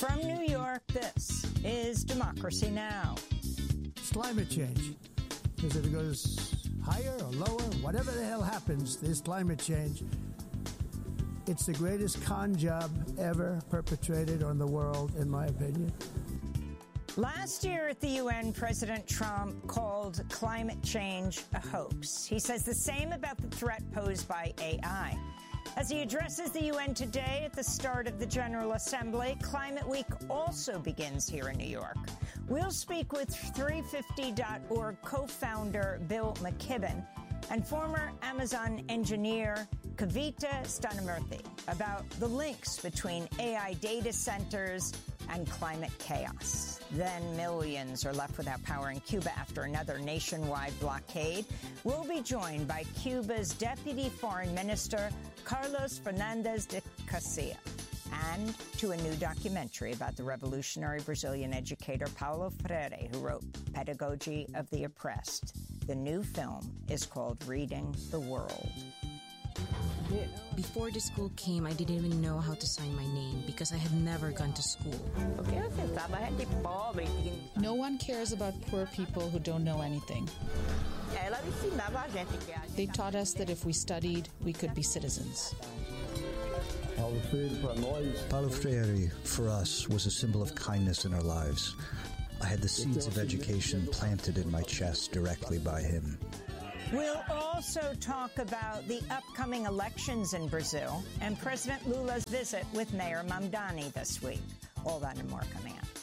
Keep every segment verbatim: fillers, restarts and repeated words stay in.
From New York, this is Democracy Now! It's climate change. Because if it goes higher or lower, whatever the hell happens, this climate change, it's the greatest con job ever perpetrated on the world, in my opinion. Last year at the U N, President Trump called climate change a hoax. He says the same about the threat posed by A I. As he addresses the U N today at the start of the General Assembly, Climate Week also begins here in New York. We'll speak with three fifty dot org co-founder Bill McKibben and former Amazon engineer Kavita Stanamurthy about the links between A I data centers and climate chaos. Then millions are left without power in Cuba after another nationwide blockade. We'll be joined by Cuba's Deputy Foreign Minister, Carlos Fernandez de Casilla, and to a new documentary about the revolutionary Brazilian educator Paulo Freire, who wrote Pedagogy of the Oppressed. The new film is called Reading the World. Before the school came, I didn't even know how to sign my name because I had never gone to school. No one cares about poor people who don't know anything. They taught us that if we studied, we could be citizens. Paulo Freire, for us, was a symbol of kindness in our lives. I had the seeds of education planted in my chest directly by him. We'll also talk about the upcoming elections in Brazil and President Lula's visit with Mayor Mamdani this week. All that and more coming up.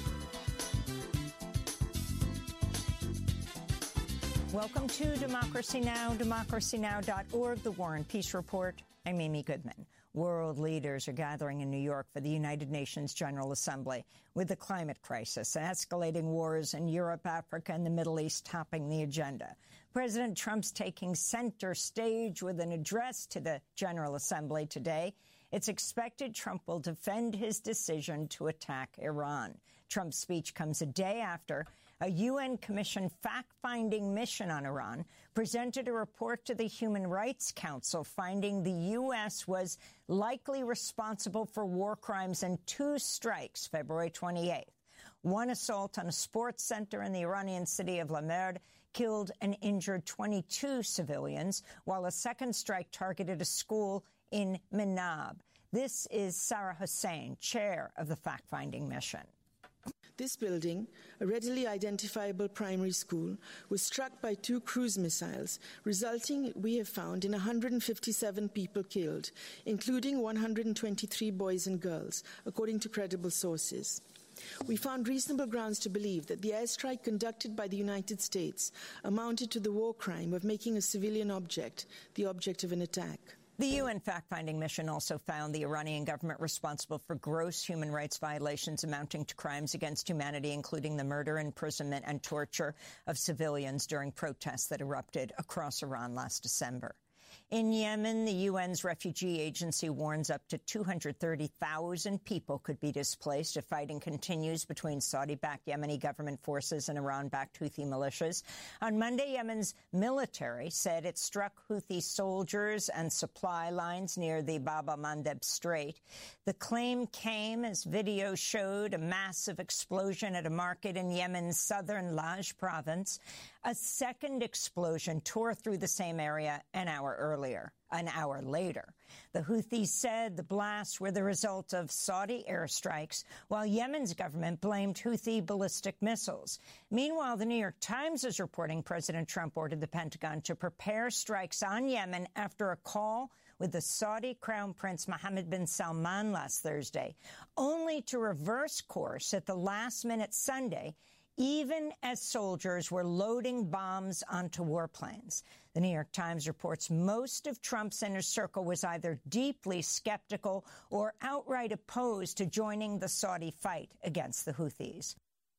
Welcome to Democracy Now!, democracy now dot org, the War and Peace Report. I'm Amy Goodman. World leaders are gathering in New York for the United Nations General Assembly, with the climate crisis and escalating wars in Europe, Africa, and the Middle East topping the agenda. President Trump's taking center stage with an address to the General Assembly today. It's expected Trump will defend his decision to attack Iran. Trump's speech comes a day after a U N commissioned fact-finding mission on Iran presented a report to the Human Rights Council finding the U S was likely responsible for war crimes in two strikes February twenty-eighth. One assault on a sports center in the Iranian city of Lamerd killed and injured twenty-two civilians, while a second strike targeted a school in Minab. This is Sarah Hussein, chair of the fact-finding mission. This building, a readily identifiable primary school, was struck by two cruise missiles, resulting, we have found, in one hundred fifty-seven people killed, including one hundred twenty-three boys and girls, according to credible sources. We found reasonable grounds to believe that the airstrike conducted by the United States amounted to the war crime of making a civilian object the object of an attack. The U N fact-finding mission also found the Iranian government responsible for gross human rights violations amounting to crimes against humanity, including the murder, imprisonment, and torture of civilians during protests that erupted across Iran last December. In Yemen, the U N's refugee agency warns up to two hundred thirty thousand people could be displaced if fighting continues between Saudi-backed Yemeni government forces and Iran-backed Houthi militias. On Monday, Yemen's military said it struck Houthi soldiers and supply lines near the Bab el-Mandeb Strait. The claim came as video showed a massive explosion at a market in Yemen's southern Laj province. A second explosion tore through the same area an hour earlier, an hour later. The Houthis said the blasts were the result of Saudi airstrikes, while Yemen's government blamed Houthi ballistic missiles. Meanwhile, the New York Times is reporting President Trump ordered the Pentagon to prepare strikes on Yemen after a call with the Saudi Crown Prince Mohammed bin Salman last Thursday, only to reverse course at the last minute Sunday, even as soldiers were loading bombs onto warplanes. The New York Times reports most of Trump's inner circle was either deeply skeptical or outright opposed to joining the Saudi fight against the Houthis.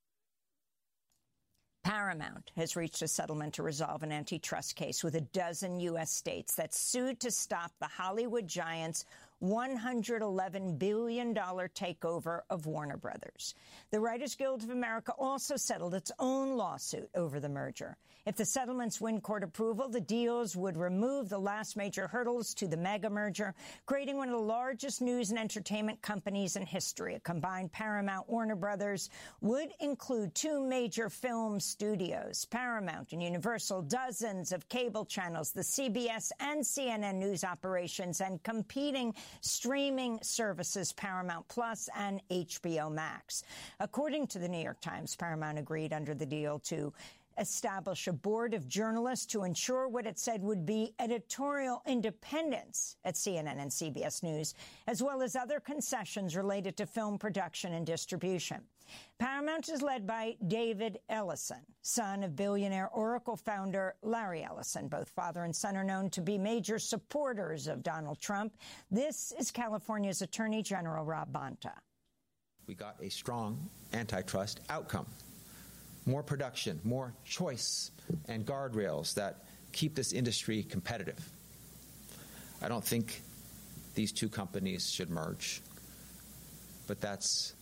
Paramount has reached a settlement to resolve an antitrust case with a dozen U S states that sued to stop the Hollywood giant's one hundred eleven billion dollars takeover of Warner Brothers. The Writers Guild of America also settled its own lawsuit over the merger. If the settlements win court approval, the deals would remove the last major hurdles to the mega merger, creating one of the largest news and entertainment companies in history. A combined Paramount Warner Brothers would include two major film studios, Paramount and Universal, dozens of cable channels, the C B S and C N N news operations, and competing streaming services, Paramount Plus and H B O Max. According to the New York Times, Paramount agreed under the deal to establish a board of journalists to ensure what it said would be editorial independence at C N N and C B S News, as well as other concessions related to film production and distribution. Paramount is led by David Ellison, son of billionaire Oracle founder Larry Ellison. Both father and son are known to be major supporters of Donald Trump. This is California's Attorney General Rob Bonta. We got a strong antitrust outcome. More production, more choice, and guardrails that keep this industry competitive. I don't think these two companies should merge, but that's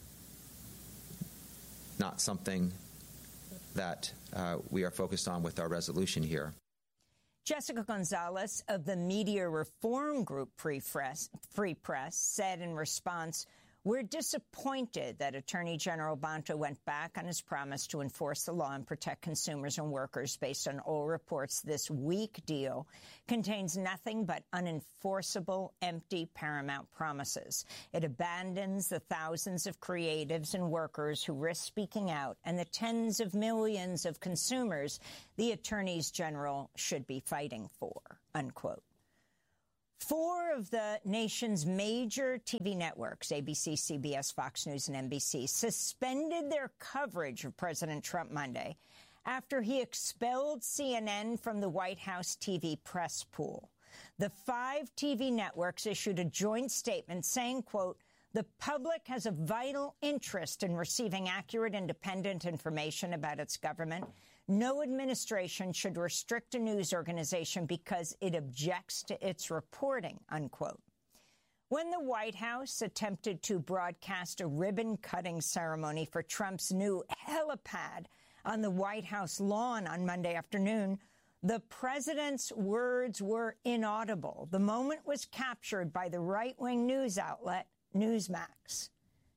not something that uh, we are focused on with our resolution here. Jessica Gonzalez of the media reform group Free Press, Free Press said in response, "We're disappointed that Attorney General Bonta went back on his promise to enforce the law and protect consumers and workers. Based on all reports, this weak deal contains nothing but unenforceable, empty Paramount promises. It abandons the thousands of creatives and workers who risk speaking out and the tens of millions of consumers the attorneys general should be fighting for," unquote. Four of the nation's major T V networks, A B C, C B S, Fox News, and N B C, suspended their coverage of President Trump Monday after he expelled C N N from the White House T V press pool. The five T V networks issued a joint statement saying, quote, "The public has a vital interest in receiving accurate, independent information about its government. No administration should restrict a news organization because it objects to its reporting," unquote. When the White House attempted to broadcast a ribbon-cutting ceremony for Trump's new helipad on the White House lawn on Monday afternoon, the president's words were inaudible. The moment was captured by the right-wing news outlet Newsmax.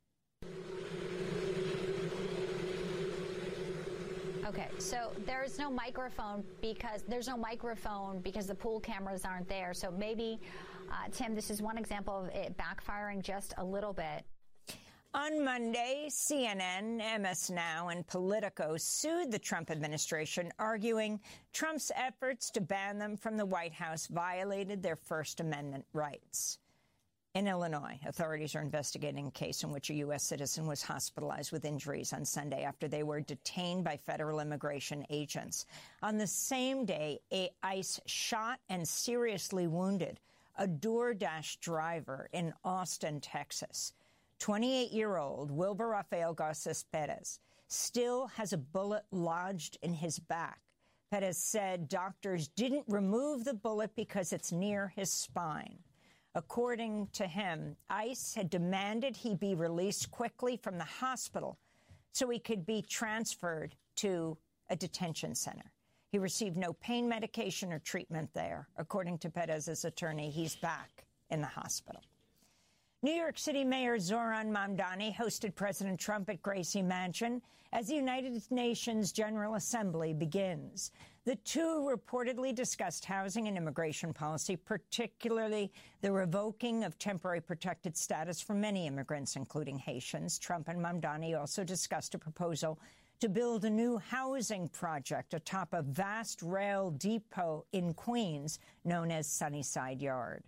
Okay, so there's no microphone because there's no microphone because the pool cameras aren't there. So maybe, uh, Tim, this is one example of it backfiring just a little bit. On Monday, C N N, M S Now, and Politico sued the Trump administration, arguing Trump's efforts to ban them from the White House violated their First Amendment rights. In Illinois, authorities are investigating a case in which a U S citizen was hospitalized with injuries on Sunday after they were detained by federal immigration agents. On the same day, ICE shot and seriously wounded a DoorDash driver in Austin, Texas. twenty-eight-year-old Wilber Rafael Garces Perez still has a bullet lodged in his back. Perez said doctors didn't remove the bullet because it's near his spine. According to him, ICE had demanded he be released quickly from the hospital so he could be transferred to a detention center. He received no pain medication or treatment there. According to Perez's attorney, he's back in the hospital. New York City Mayor Zohran Mamdani hosted President Trump at Gracie Mansion as the United Nations General Assembly begins. The two reportedly discussed housing and immigration policy, particularly the revoking of temporary protected status for many immigrants, including Haitians. Trump and Mamdani also discussed a proposal to build a new housing project atop a vast rail depot in Queens known as Sunnyside Yard.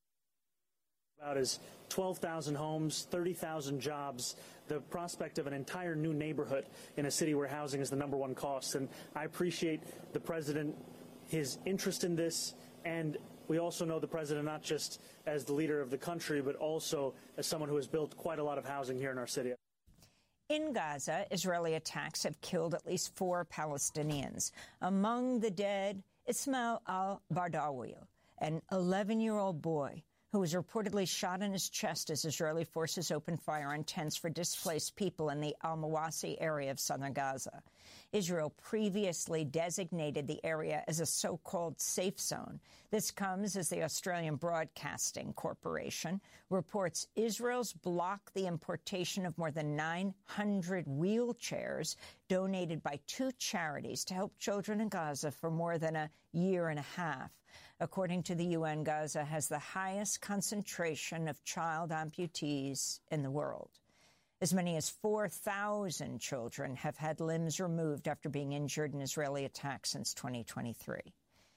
About is twelve thousand homes, thirty thousand jobs, the prospect of an entire new neighborhood in a city where housing is the number one cost. And I appreciate the president, his interest in this, and we also know the president not just as the leader of the country, but also as someone who has built quite a lot of housing here in our city. In Gaza, Israeli attacks have killed at least four Palestinians. Among the dead, Ismail al-Bardawil, an eleven-year-old boy who was reportedly shot in his chest as Israeli forces opened fire on tents for displaced people in the Al-Mawasi area of southern Gaza. Israel previously designated the area as a so-called safe zone. This comes as the Australian Broadcasting Corporation reports Israel's blocked the importation of more than nine hundred wheelchairs donated by two charities to help children in Gaza for more than a year and a half. According to the U N, Gaza has the highest concentration of child amputees in the world. As many as four thousand children have had limbs removed after being injured in Israeli attacks since twenty twenty-three.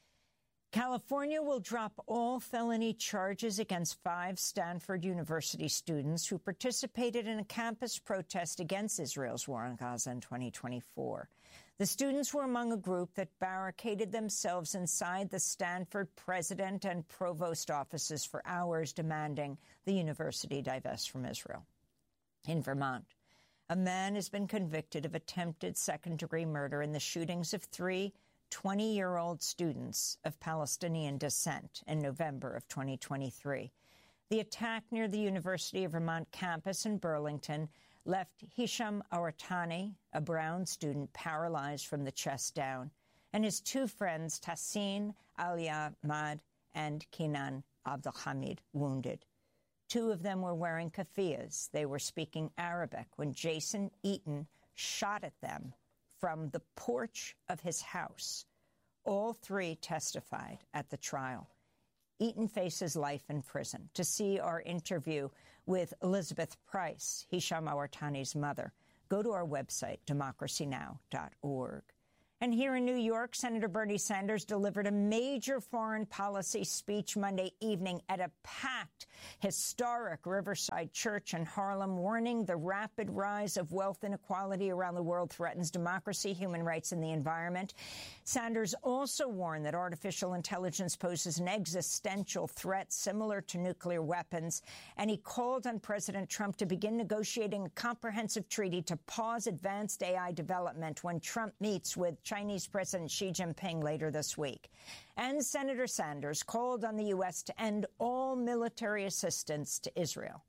California will drop all felony charges against five Stanford University students who participated in a campus protest against Israel's war on Gaza in twenty twenty-four. The students were among a group that barricaded themselves inside the Stanford president and provost offices for hours, demanding the university divest from Israel. In Vermont, a man has been convicted of attempted second-degree murder in the shootings of three twenty-year-old students of Palestinian descent in November of twenty twenty-three. The attack near the University of Vermont campus in Burlington left Hisham Awartani, a Brown student, paralyzed from the chest down, and his two friends, Tassin Ali-Ahmad and Kenan Abdelhamid, wounded. Two of them were wearing keffiyehs. They were speaking Arabic when Jason Eaton shot at them from the porch of his house. All three testified at the trial. Eaton faces life in prison. To see our interview with Elizabeth Price, Hisham Awartani's mother, go to our website, democracy now dot org. And here in New York, Senator Bernie Sanders delivered a major foreign policy speech Monday evening at a packed, historic Riverside Church in Harlem, warning the rapid rise of wealth inequality around the world threatens democracy, human rights, and the environment. Sanders also warned that artificial intelligence poses an existential threat similar to nuclear weapons, and he called on President Trump to begin negotiating a comprehensive treaty to pause advanced A I development when Trump meets with Chinese President Xi Jinping later this week. And Senator Sanders called on the U S to end all military assistance to Israel.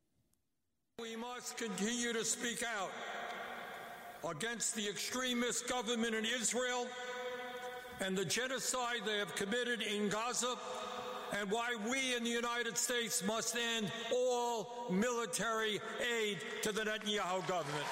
We must continue to speak out against the extremist government in Israel and the genocide they have committed in Gaza, and why we in the United States must end all military aid to the Netanyahu government.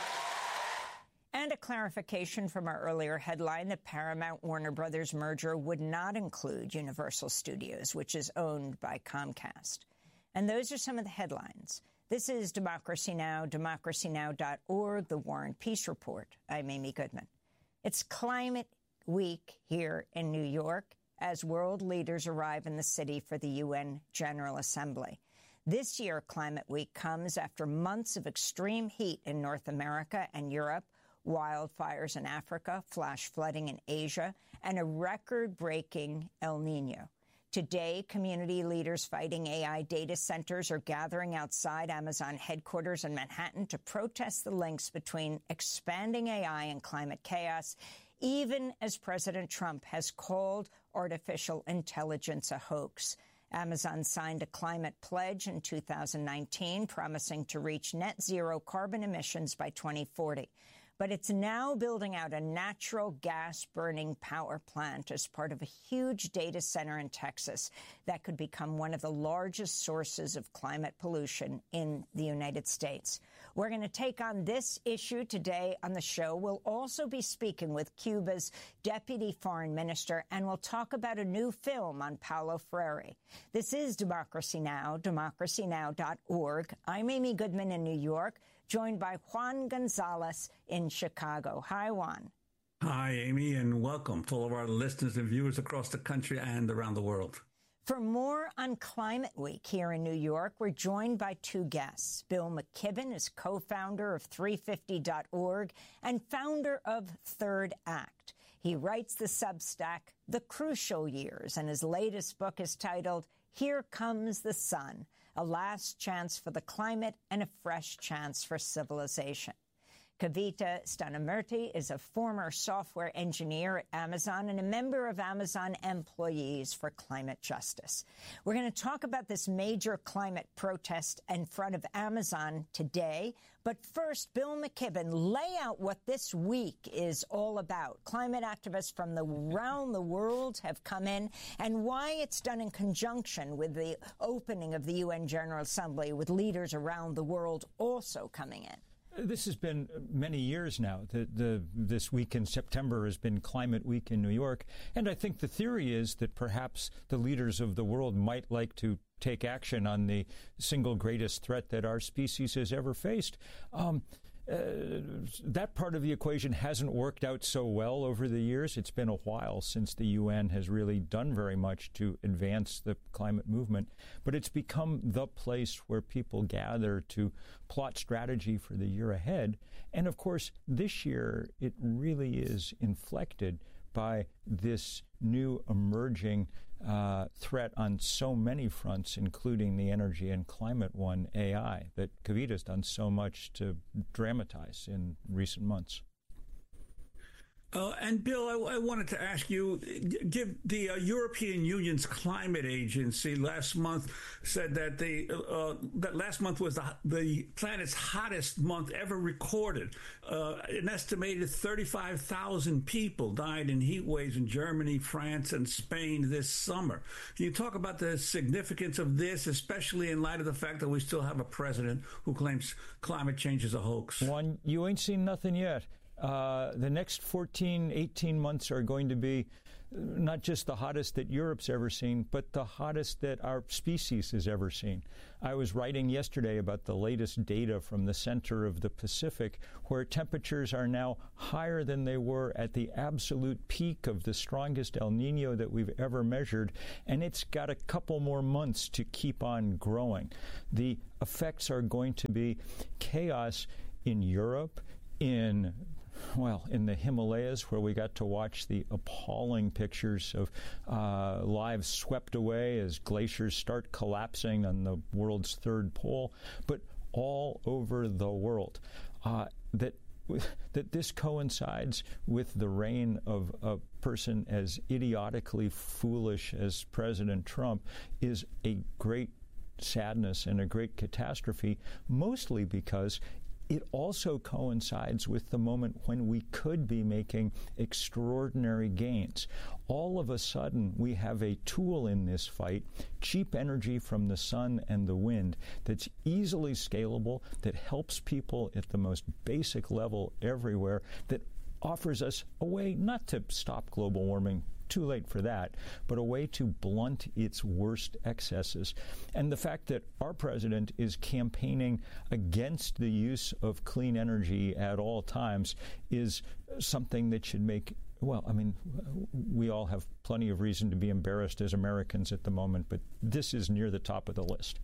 And a clarification from our earlier headline that Paramount-Warner Brothers merger would not include Universal Studios, which is owned by Comcast. And those are some of the headlines. This is Democracy Now!, democracy now dot org, the War and Peace Report. I'm Amy Goodman. It's Climate Week here in New York as world leaders arrive in the city for the U N General Assembly. This year, Climate Week comes after months of extreme heat in North America and Europe, wildfires in Africa, flash flooding in Asia, and a record-breaking El Nino. Today, community leaders fighting A I data centers are gathering outside Amazon headquarters in Manhattan to protest the links between expanding A I and climate chaos, even as President Trump has called artificial intelligence a hoax. Amazon signed a climate pledge in two thousand nineteen, promising to reach net zero carbon emissions by twenty forty. But it's now building out a natural gas-burning power plant as part of a huge data center in Texas that could become one of the largest sources of climate pollution in the United States. We're going to take on this issue today on the show. We'll also be speaking with Cuba's deputy foreign minister, and we'll talk about a new film on Paulo Freire. This is Democracy Now!, democracy now dot org. I'm Amy Goodman in New York, joined by Juan Gonzalez in Chicago. Hi, Juan. Hi, Amy, and welcome to all of our listeners and viewers across the country and around the world. For more on Climate Week here in New York, we're joined by two guests. Bill McKibben is co-founder of three fifty dot org and founder of Third Act. He writes the Substack, The Crucial Years, and his latest book is titled Here Comes the Sun, A Last Chance for the Climate and a Fresh Chance for Civilization. Kavita Stanamurti is a former software engineer at Amazon and a member of Amazon Employees for Climate Justice. We're going to talk about this major climate protest in front of Amazon today. But first, Bill McKibben, lay out what this week is all about. Climate activists from the, around the world have come in, and why it's done in conjunction with the opening of the U N General Assembly, with leaders around the world also coming in. This has been many years now. The, the, this week in September has been Climate Week in New York. And I think the theory is that perhaps the leaders of the world might like to take action on the single greatest threat that our species has ever faced. Um, Uh, that part of the equation hasn't worked out so well over the years. It's been a while since the U N has really done very much to advance the climate movement, but it's become the place where people gather to plot strategy for the year ahead. And of course, this year, it really is inflected by this new emerging uh, threat on so many fronts, including the energy and climate one, A I, that Kavita's done so much to dramatize in recent months. Uh, and Bill, I, I wanted to ask you, give the uh, European Union's climate agency last month said that the uh, that last month was the, the planet's hottest month ever recorded. Uh, an estimated thirty-five thousand people died in heat waves in Germany, France, and Spain this summer. Can you talk about the significance of this, especially in light of the fact that we still have a president who claims climate change is a hoax? One, you ain't seen nothing yet. Uh, the next fourteen, eighteen months are going to be not just the hottest that Europe's ever seen, but the hottest that our species has ever seen. I was writing yesterday about the latest data from the center of the Pacific, where temperatures are now higher than they were at the absolute peak of the strongest El Nino that we've ever measured, and it's got a couple more months to keep on growing. The effects are going to be chaos in Europe, in Well, in the Himalayas, where we got to watch the appalling pictures of uh, lives swept away as glaciers start collapsing on the world's third pole, but all over the world, uh, that that this coincides with the reign of a person as idiotically foolish as President Trump is a great sadness and a great catastrophe, mostly because it also coincides with the moment when we could be making extraordinary gains. All of a sudden, we have a tool in this fight, cheap energy from the sun and the wind, that's easily scalable, that helps people at the most basic level everywhere, that offers us a way not to stop global warming, too late for that, but a way to blunt its worst excesses. And the fact that our president is campaigning against the use of clean energy at all times is something that should make, well, I mean, we all have plenty of reason to be embarrassed as Americans at the moment, but this is near the top of the list.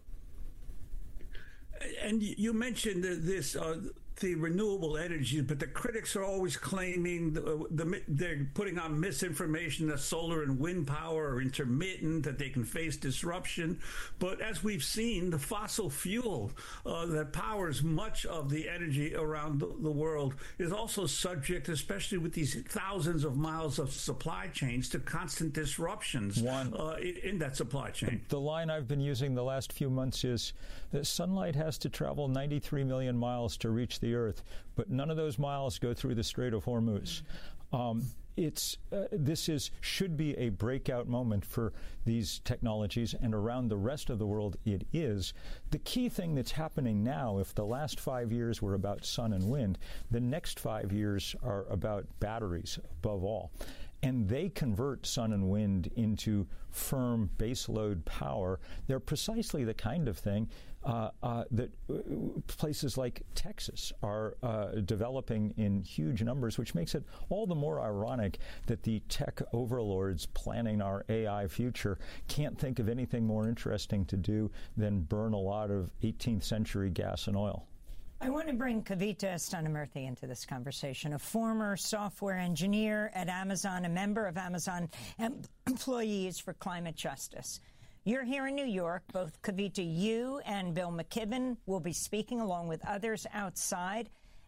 And you mentioned this, uh, the renewable energies, but the critics are always claiming the, the, they're putting out misinformation that solar and wind power are intermittent, that they can face disruption. But as we've seen, the fossil fuel uh, that powers much of the energy around the, the world is also subject, especially with these thousands of miles of supply chains, to constant disruptions One, uh, in, in that supply chain. The line I've been using the last few months is that sunlight has to travel ninety-three million miles to reach the Earth, but none of those miles go through the Strait of Hormuz. Um, it's uh, this is should be a breakout moment for these technologies, and around the rest of the world it is. The key thing that's happening now, if the last five years were about sun and wind, the next five years are about batteries above all. And they convert sun and wind into firm baseload power. They're precisely the kind of thing uh, uh, that places like Texas are uh, developing in huge numbers, which makes it all the more ironic that the tech overlords planning our A I future can't think of anything more interesting to do than burn a lot of eighteenth century gas and oil. I want to bring Kavita Stanamurti into this conversation, a former software engineer at Amazon, a member of Amazon Employees for Climate Justice. You're here in New York. Both Kavita, you and Bill McKibben will be speaking along with others outside.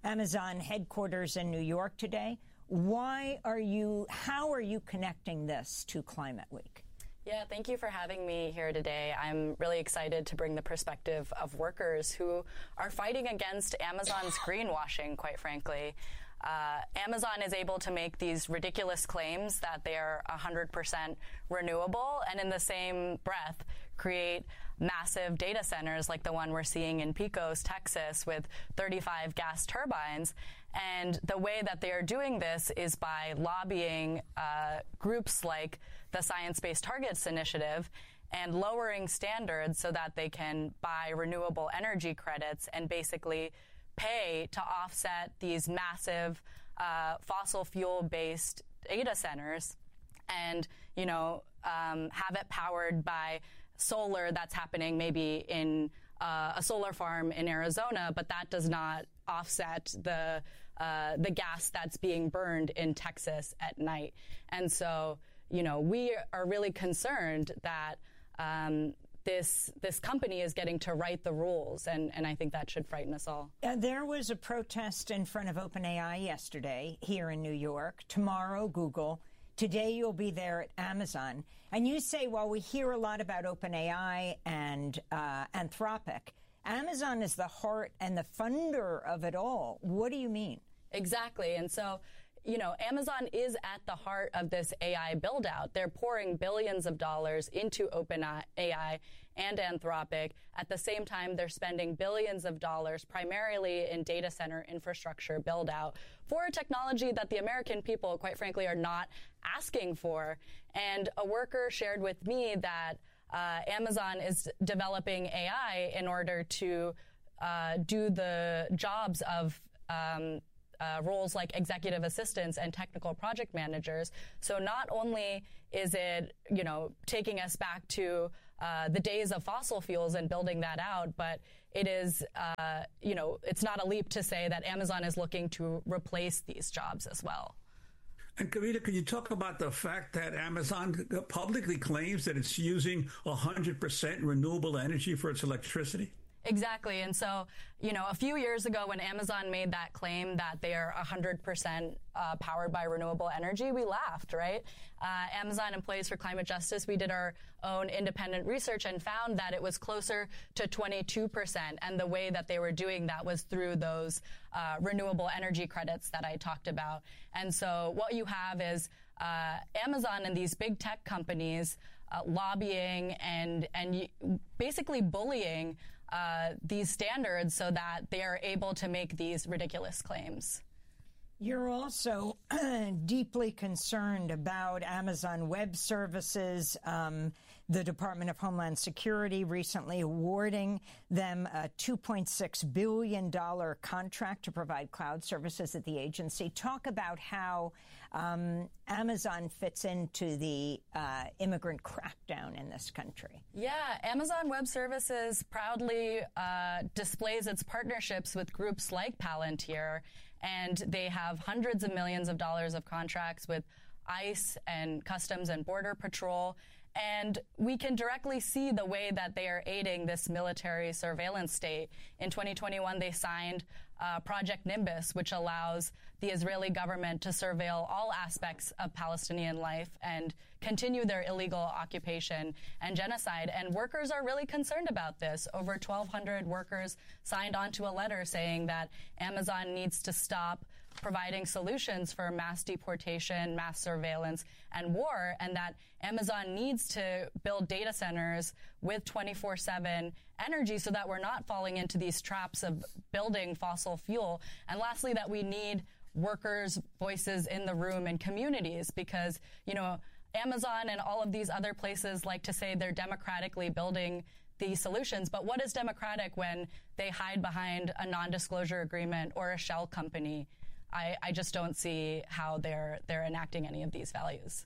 Amazon headquarters in New York today. Why are you, how are you connecting this to Climate Week? Yeah, thank you for having me here today. I'm really excited to bring the perspective of workers who are fighting against Amazon's greenwashing, quite frankly. Uh, Amazon is able to make these ridiculous claims that they are one hundred percent renewable and in the same breath create massive data centers like the one we're seeing in Pecos, Texas, with thirty-five gas turbines. And the way that they are doing this is by lobbying uh, groups like the Science Based Targets Initiative and lowering standards so that they can buy renewable energy credits and basically pay to offset these massive uh, fossil fuel-based data centers and, you know, um, have it powered by solar that's happening maybe in uh, a solar farm in Arizona, but that does not offset the uh, the gas that's being burned in Texas at night. And so, you know, we are really concerned that um, This this company is getting to write the rules, and, and I think that should frighten us all. Uh, there was a protest in front of OpenAI yesterday here in New York. Tomorrow, Google. Today, you'll be there at Amazon. And you say, well, we hear a lot about OpenAI and uh, Anthropic. Amazon is the heart and the funder of it all. What do you mean? Exactly. And so, you know, Amazon is at the heart of this A I build-out. They're pouring billions of dollars into OpenAI and Anthropic. At the same time, they're spending billions of dollars primarily in data center infrastructure build-out for a technology that the American people, quite frankly, are not asking for. And a worker shared with me that uh, Amazon is developing A I in order to uh, do the jobs of um, Uh, roles like executive assistants and technical project managers. So not only is it, you know, taking us back to uh, the days of fossil fuels and building that out, but it is, uh, you know, it's not a leap to say that Amazon is looking to replace these jobs as well. And Kavita, can you talk about the fact that Amazon publicly claims that it's using one hundred percent renewable energy for its electricity? Exactly. And so, you know, a few years ago when Amazon made that claim that they are one hundred percent uh, powered by renewable energy, we laughed, right? Uh, Amazon Employees for Climate Justice, we did our own independent research and found that it was closer to twenty-two percent. And the way that they were doing that was through those uh, renewable energy credits that I talked about. And so what you have is uh, Amazon and these big tech companies uh, lobbying and, and basically bullying Uh, these standards so that they are able to make these ridiculous claims. You're also deeply concerned about Amazon Web Services. Um, the Department of Homeland Security recently awarding them a two point six billion dollars contract to provide cloud services at the agency. Talk about how um, Amazon fits into the uh, immigrant crackdown in this country. Yeah, Amazon Web Services proudly uh, displays its partnerships with groups like Palantir, and they have hundreds of millions of dollars of contracts with ICE and Customs and Border Patrol. And we can directly see the way that they are aiding this military surveillance state. In twenty twenty-one, they signed uh, Project Nimbus, which allows the Israeli government to surveil all aspects of Palestinian life and continue their illegal occupation and genocide. And workers are really concerned about this. Over twelve hundred workers signed onto a letter saying that Amazon needs to stop providing solutions for mass deportation, mass surveillance, and war, and that Amazon needs to build data centers with twenty-four seven energy so that we're not falling into these traps of building fossil fuel. And lastly, that we need workers' voices in the room and communities because, you know, Amazon and all of these other places like to say they're democratically building these solutions, but what is democratic when they hide behind a non-disclosure agreement or a shell company? I, I just don't see how they're they're enacting any of these values.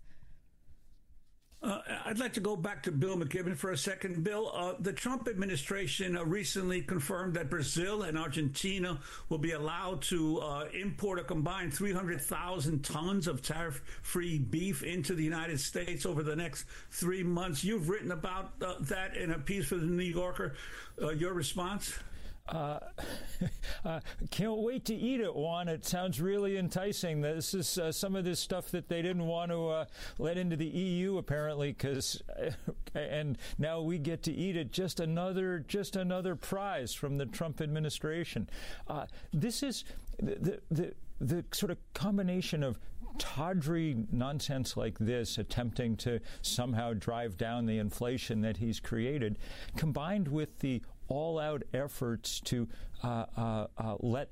Uh, I'd like to go back to Bill McKibben for a second. Bill, uh, the Trump administration uh, recently confirmed that Brazil and Argentina will be allowed to uh, import a combined three hundred thousand tons of tariff-free beef into the United States over the next three months. You've written about uh, that in a piece for the New Yorker. Uh, your response? Uh, uh, can't wait to eat it, Juan. It sounds really enticing. This is uh, some of this stuff that they didn't want to uh, let into the E U, apparently, because, and now we get to eat it. Just another, just another prize from the Trump administration. Uh, this is the, the the sort of combination of tawdry nonsense like this, attempting to somehow drive down the inflation that he's created, combined with the all-out efforts to uh, uh, uh, let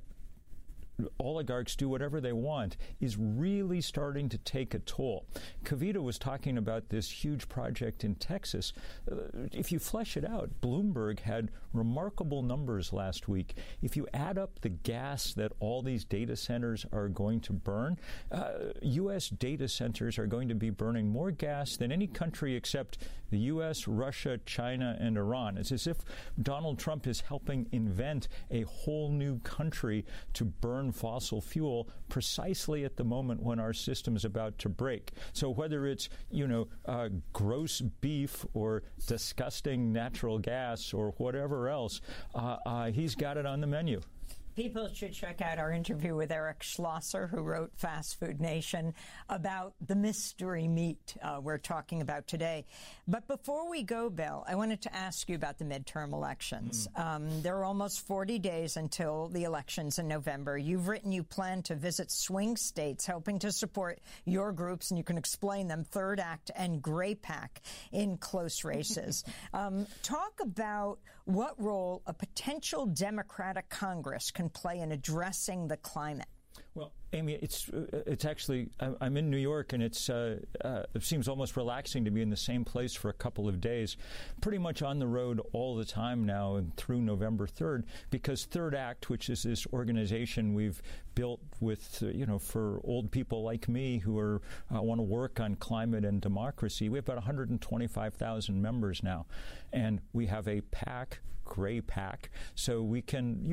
oligarchs do whatever they want, is really starting to take a toll. Kavita was talking about this huge project in Texas. Uh, if you flesh it out, Bloomberg had remarkable numbers last week. If you add up the gas that all these data centers are going to burn, uh, U S data centers are going to be burning more gas than any country except the U S, Russia, China, and Iran. It's as if Donald Trump is helping invent a whole new country to burn fossil fuel precisely at the moment when our system is about to break. So whether it's, you know, uh, gross beef or disgusting natural gas or whatever else, uh, uh, he's got it on the menu. People should check out our interview with Eric Schlosser, who wrote Fast Food Nation, about the mystery meat uh, we're talking about today. But before we go, Bill, I wanted to ask you about the midterm elections. Mm. Um, there are almost forty days until the elections in November. You've written you plan to visit swing states, hoping to support your groups, and you can explain them, Third Act and Gray Pack, in close races. um, talk about what role a potential Democratic Congress can play in addressing the climate. Well, Amy, it's uh, it's actually, I'm in New York, and it's uh, uh, it seems almost relaxing to be in the same place for a couple of days, pretty much on the road all the time now and through November third, because Third Act, which is this organization we've built with, uh, you know, for old people like me who are uh, want to work on climate and democracy, we have about one hundred twenty-five thousand members now, and we have a PAC, Gray Pack, so we can, you